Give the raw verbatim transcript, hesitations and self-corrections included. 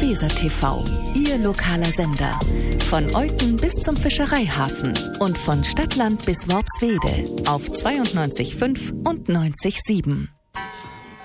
Weser T V, Ihr lokaler Sender. Von Olten bis zum Fischereihafen und von Stadtland bis Worpswede auf zweiundneunzig Komma fünf und neunzig Komma sieben.